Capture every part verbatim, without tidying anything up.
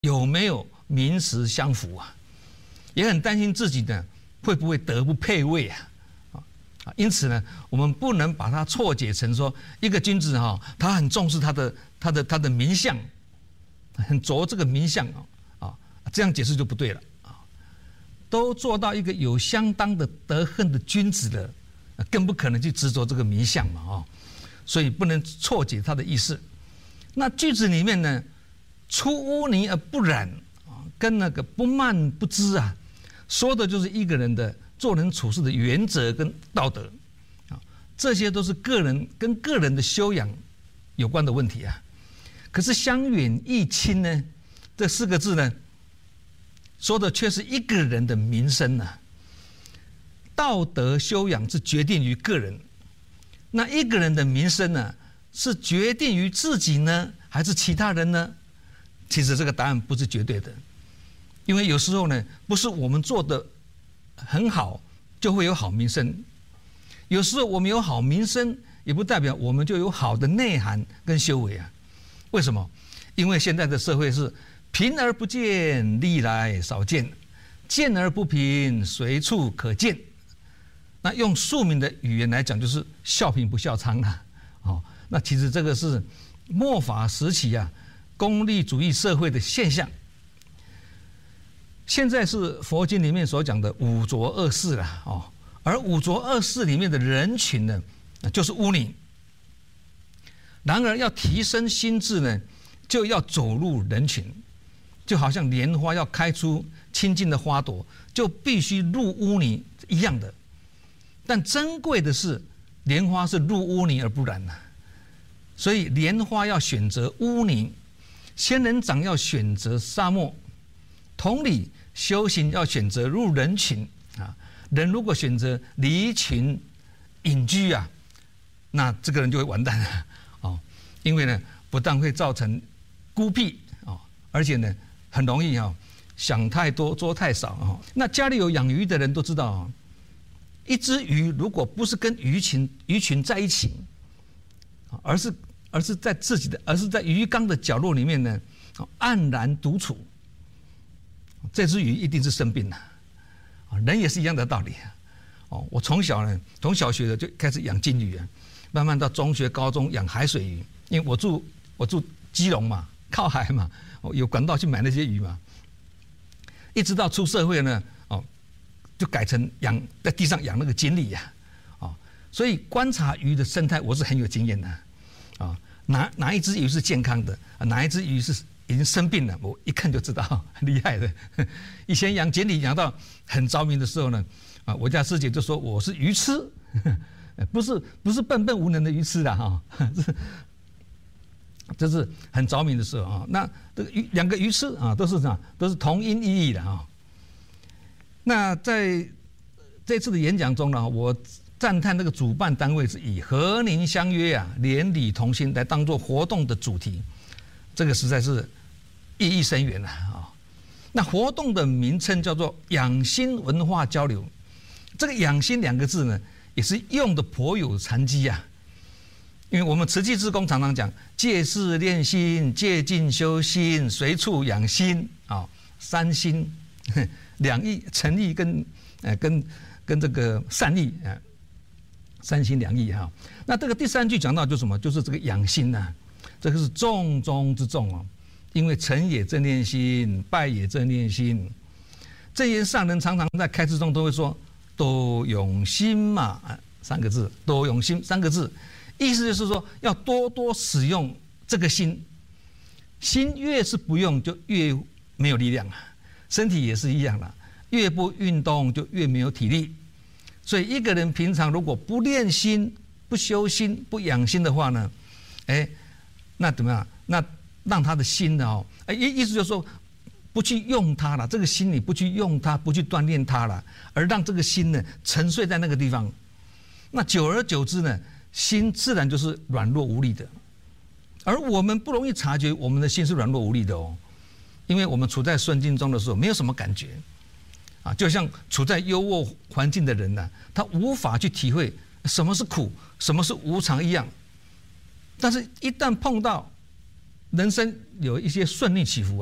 有没有名实相符啊？也很担心自己呢会不会德不配位啊？啊，因此呢，我们不能把它错解成说一个君子哈，他很重视他的他的他的名相，很着这个名相啊啊，这样解释就不对了啊。都做到一个有相当的德行的君子了，更不可能去执着这个名相嘛啊，所以不能错解他的意思。那句子里面呢，出污泥而不染啊，跟那个不慢不知啊，说的就是一个人的做人处事的原则跟道德啊，这些都是个人跟个人的修养有关的问题啊。可是相远益亲呢，这四个字呢，说的却是一个人的名声啊。道德修养是决定于个人，那一个人的名声呢，是决定于自己呢，还是其他人呢？其实这个答案不是绝对的，因为有时候呢，不是我们做的很好就会有好名声，有时候我们有好名声，也不代表我们就有好的内涵跟修为啊。为什么？因为现在的社会是贫而不见，利来少见，见而不贫，随处可见。那用庶民的语言来讲，就是笑贫不笑娼啊。哦，那其实这个是末法时期啊，功利主义社会的现象。现在是佛经里面所讲的五浊恶世了哦，而五浊恶世里面的人群呢，就是污泥。然而要提升心智呢，就要走入人群，就好像莲花要开出清净的花朵，就必须入污泥一样的。但珍贵的是，莲花是入污泥而不染啊，所以莲花要选择污泥，仙人掌要选择沙漠。同理，修行要选择入人群啊。人如果选择离群隐居啊，那这个人就会完蛋了哦。因为呢，不但会造成孤僻啊，而且呢，很容易啊想太多做太少啊。那家里有养鱼的人都知道啊，一只鱼如果不是跟鱼群鱼群在一起，而是而是在自己的，而是在鱼缸的角落里面呢，黯然独处，这只鱼一定是生病了。人也是一样的道理啊。哦，我从小呢，从小学的就开始养金鱼啊，慢慢到中学、高中养海水鱼，因为我住我住基隆嘛，靠海嘛，有管道去买那些鱼嘛。一直到出社会呢，哦，就改成养在地上养那个锦鲤呀，哦，所以观察鱼的生态我是很有经验的，啊，哪哪一只鱼是健康的，哪一只鱼是已经生病了，我一看就知道，很厉害的。以前养锦鲤养到很着迷的时候呢，啊，我家师姐就说我是鱼痴，不是不是笨笨无能的鱼痴啦哈，这这是很着迷的时候啊。那这个鱼两个鱼痴啊，都是啥？都是同音异义的啊。那在这次的演讲中呢，我赞叹这个主办单位是以和宁相约啊，连理同心来当做活动的主题，这个实在是意义深远啊。那活动的名称叫做养心文化交流，这个养心两个字呢，也是用的颇有禅机啊。因为我们慈济志工常常讲戒事练心、戒禁修心、随处养心啊，三心两意，诚意跟呃跟跟这个善意啊，三心两意哈。那这个第三句讲到就是什么？就是这个养心呐，这个是重中之重哦。因为成也正念心，败也正念心。正言上人常常在开示中都会说多用心嘛，三个字，多用心三个字，意思就是说要多多使用这个心。心越是不用，就越没有力量啊。身体也是一样啦，越不运动就越没有体力。所以一个人平常如果不练心、不修心、不养心的话呢，哎，那怎么样？那让他的心呢，哦，意意思就是说，不去用它了，这个心你不去用它，不去锻炼它了，而让这个心呢沉睡在那个地方，那久而久之呢，心自然就是软弱无力的。而我们不容易察觉我们的心是软弱无力的哦，因为我们处在顺境中的时候没有什么感觉，啊，就像处在优渥环境的人呢，他无法去体会什么是苦，什么是无常一样。但是，一旦碰到人生有一些顺利起伏啊，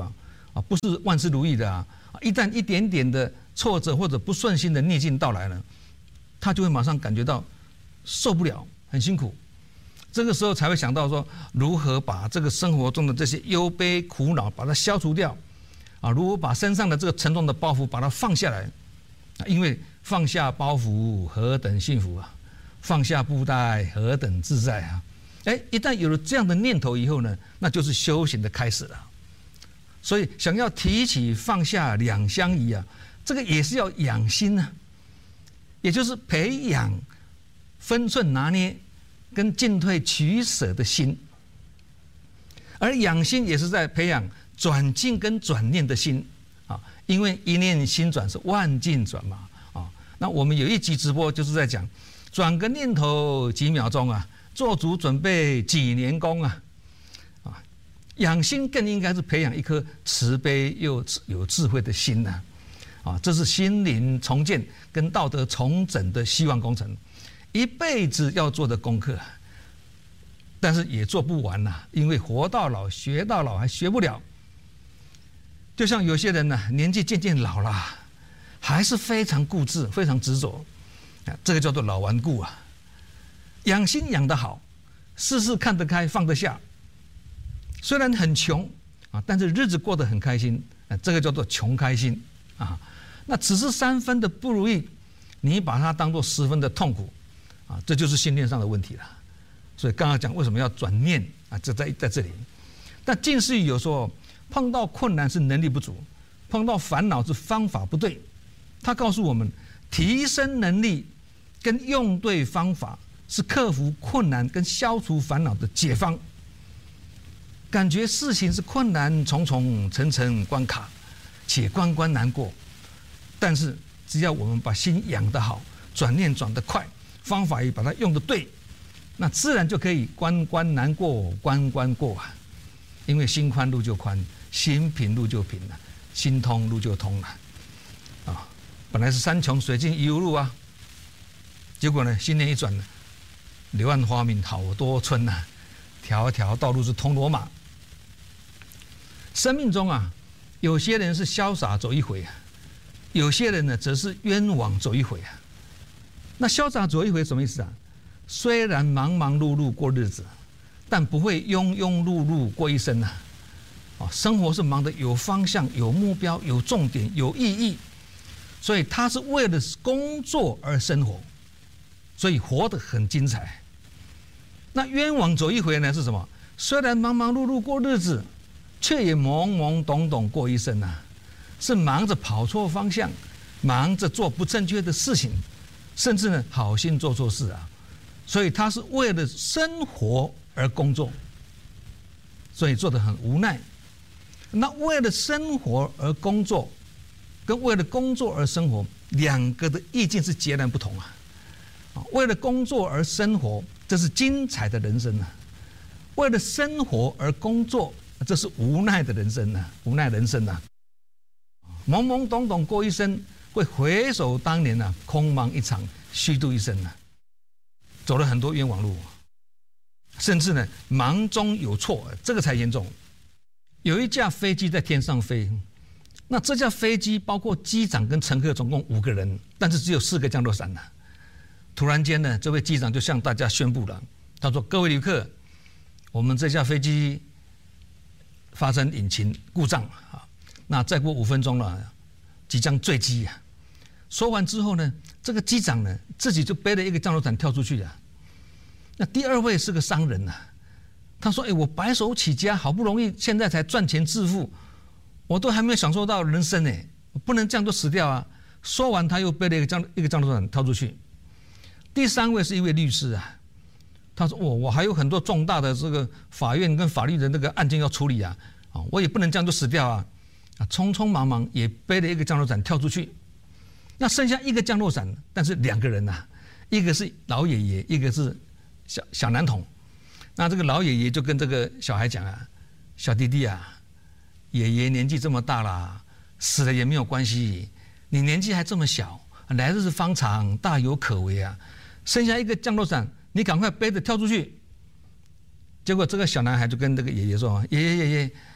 啊，不是万事如意的啊。一旦一点点的挫折或者不顺心的逆境到来了，他就会马上感觉到受不了，很辛苦。这个时候才会想到说，如何把这个生活中的这些忧悲苦恼把它消除掉，啊，如何把身上的这个沉重的包袱把它放下来，啊，因为放下包袱何等幸福啊，放下布袋何等自在啊！哎，一旦有了这样的念头以后呢，那就是修行的开始了。所以想要提起放下两相宜啊，这个也是要养心啊，也就是培养分寸拿捏跟进退取舍的心。而养心也是在培养转境跟转念的心啊，因为一念心转是万境转嘛啊。那我们有一集直播就是在讲，转个念头几秒钟啊，做足准备几年功啊。养心更应该是培养一颗慈悲又有智慧的心呐，啊，这是心灵重建跟道德重整的希望工程，一辈子要做的功课，但是也做不完呐，因为活到老学到老还学不了。就像有些人呢，年纪渐渐老了，还是非常固执、非常执着，啊，这个叫做老顽固啊。养心养得好，事事看得开、放得下。虽然很穷啊，但是日子过得很开心，啊，这个叫做穷开心啊。那只是三分的不如意，你把它当作十分的痛苦啊，这就是心念上的问题了。所以刚刚讲为什么要转念啊，这在在这里。但近似语有说，碰到困难是能力不足，碰到烦恼是方法不对。他告诉我们，提升能力跟用对方法是克服困难跟消除烦恼的解方。感觉事情是困难重重、层层关卡，且关关难过。但是只要我们把心养得好，转念转得快，方法也把它用得对，那自然就可以关关难过，关关过啊。因为心宽路就宽，心平路就平了，心通路就通了。啊，本来是山穷水尽疑无路啊，结果呢，心念一转呢，柳暗花明好多村呐，条条道路是通罗马。生命中啊，有些人是潇洒走一回啊，有些人呢则是冤枉走一回啊。那潇洒走一回什么意思啊？虽然忙忙碌碌过日子，但不会庸庸碌碌过一生啊。啊，生活是忙得有方向、有目标、有重点、有意义，所以他是为了工作而生活，所以活得很精彩。那冤枉走一回呢是什么？虽然忙忙碌碌过日子，却也懵懵懂懂过一生啊，是忙着跑错方向，忙着做不正确的事情，甚至呢好心做错事啊，所以他是为了生活而工作，所以做得很无奈。那为了生活而工作，跟为了工作而生活，两个的意境是截然不同啊。为了工作而生活，这是精彩的人生啊；为了生活而工作，这是无奈的人生啊，无奈人生啊。懵懵懂懂过一生，会回首当年啊，空忙一场，虚度一生啊，走了很多冤枉路，甚至呢忙中有错，这个才严重。有一架飞机在天上飞，那这架飞机包括机长跟乘客总共五个人，但是只有四个降落伞啊。突然间呢，这位机长就向大家宣布了，他说：“各位旅客，我们这架飞机发生引擎故障啊，那再过五分钟了，即将坠机啊。”说完之后呢，这个机长呢自己就背了一个降落伞跳出去啊。那第二位是个商人啊，他说：“哎，我白手起家，好不容易现在才赚钱致富，我都还没有享受到人生呢，我不能这样就死掉啊。”说完，他又背了一个降一个降落伞跳出去。第三位是一位律师啊，他说：“我我还有很多重大的这个法院跟法律的那个案件要处理啊，啊，我也不能这样就死掉啊，啊，匆匆忙忙也背了一个降落伞跳出去。那剩下一个降落伞，但是两个人呐、啊，一个是老爷爷，一个是小小男童。那这个老爷爷就跟这个小孩讲啊，小弟弟啊，爷爷年纪这么大了，死了也没有关系，你年纪还这么小，来日方长，大有可为啊。剩下一个降落伞，你赶快背着跳出去。”结果这个小男孩就跟这个爷爷说：“爷爷爷爷，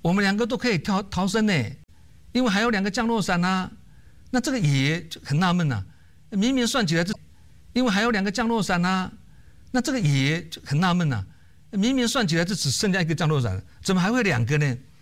我们两个都可以逃逃生呢，因为还有两个降落伞啊。那这个也就很纳闷呐，明明算起来这，因为还有两个降落伞啊。那这个也就很纳闷呐，明明算起来这只剩下一个降落伞，怎么还会两个呢？